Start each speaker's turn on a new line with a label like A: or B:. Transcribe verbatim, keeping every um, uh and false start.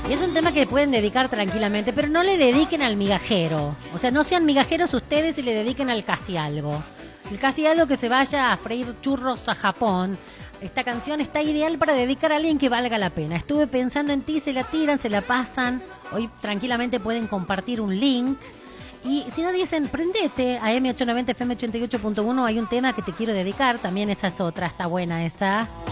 A: Y es un tema que pueden dedicar tranquilamente, pero no le dediquen al migajero. O sea, no sean migajeros ustedes y le dediquen al casi algo. El casi algo que se vaya a freír churros a Japón. Esta canción está ideal para dedicar a alguien que valga la pena. Estuve pensando en ti, se la tiran, se la pasan. Hoy tranquilamente pueden compartir un link. Y si no dicen, prendete a M ochocientos noventa F M ochenta y ocho punto uno, hay un tema que te quiero dedicar. También esa es otra, está buena esa.